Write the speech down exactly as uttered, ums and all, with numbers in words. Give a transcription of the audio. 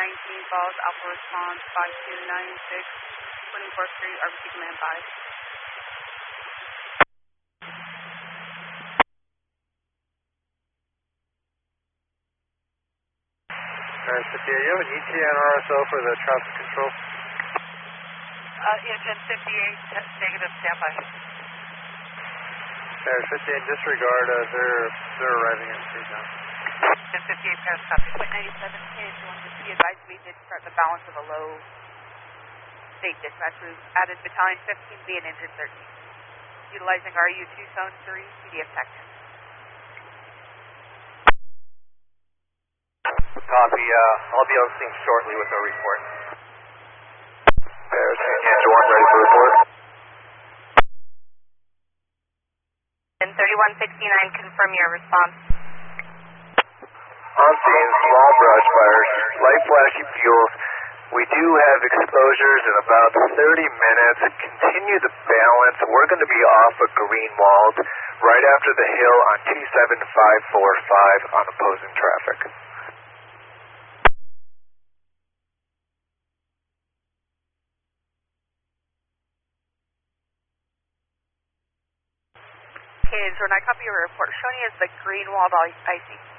nineteen Falls, Alpha Response five two nine six, twenty-fourth Street, R B C Command five. Paris fifty-eight, you have an E T A and R S O for the traffic control? Uh, yeah, ten fifty-eight, negative, standby. Paris fifty-eight, disregard, uh, they're, they're arriving at three now. ten fifty-eight, Paris copy. Point ninety-seven, K H one, be advised we did start the balance of a low state dispatch. We've added battalion fifteen B and engine thirteen. Utilizing R U two zone three, P D F Tactics. Copy, uh, I'll be on scene shortly with a report. Paris, Angel one, ready for report. And thirty-one sixty-nine, confirm your response. On scene, small brush fires, light flashing fuels. We do have exposures in about thirty minutes. Continue the balance. We're going to be off of Greenwald right after the hill on two seven five four five on opposing traffic. Okay, so when I copy your report, showing you as the Greenwald I C.